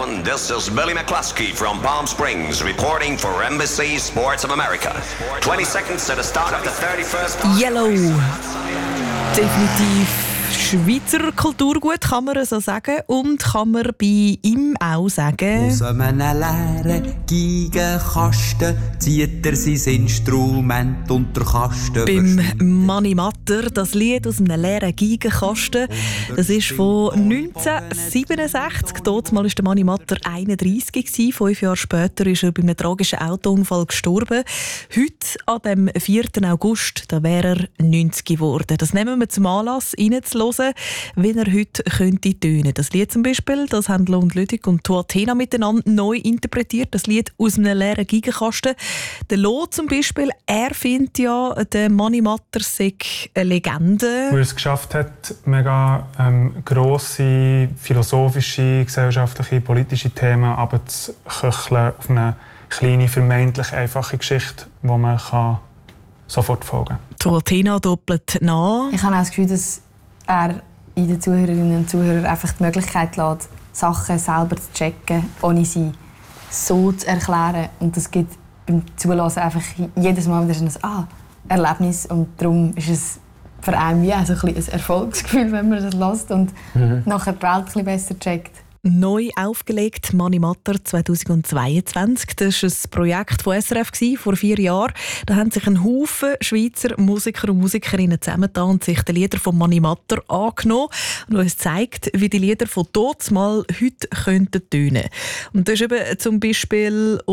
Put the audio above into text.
everyone. This is Billy McCluskey from Palm Springs reporting for Embassy Sports of America. 20 seconds to the start of the 31st... Yellow. Definitiv Schweizer Kulturgut, kann man so sagen. Und kann man bei ihm auch sagen... Aus einem leeren Geigenkasten zieht er sein Instrument unter Kasten. Beim Mani Matter, das Lied aus einem leeren Geigenkasten, das ist von 1967. Dort war der Mani Matter 31. 5 Jahre später ist er bei einem tragischen Autounfall gestorben. Heute, an dem 4. August, da wäre er 90 geworden. Das nehmen wir zum Anlass, reinzuhören, wie er heute könnte tönen. Das Lied zum Beispiel, das haben Lund Lüdig und Tuatena miteinander neu interpretiert. Das Lied aus einem leeren Geigenkasten. Der Lo zum Beispiel, er findet ja, der Mani Matter sei eine Legende. Wo er es geschafft hat, mega grosse philosophische, gesellschaftliche, politische Themen abzuköcheln auf eine kleine, vermeintlich einfache Geschichte, die man sofort folgen kann. Tuatena doppelt nach. Ich habe auch das Gefühl, dass er in den Zuhörerinnen und Zuhörern einfach die Möglichkeit lässt, Sachen selber zu checken, ohne sie so zu erklären. Und das gibt beim Zulassen einfach jedes Mal wieder ein Erlebnis. Und darum ist es für einen wie auch so ein Erfolgsgefühl, wenn man das hört und nachher die Welt ein bisschen besser checkt. Neu aufgelegt, Mani Matter 2022. Das war ein Projekt von SRF vor 4 Jahren. Da haben sich ein Haufen Schweizer Musiker und Musikerinnen zusammengetan und sich die Lieder von Mani Matter angenommen und uns zeigt, wie die Lieder von damals heute tönen könnten. Und das ist eben zum Beispiel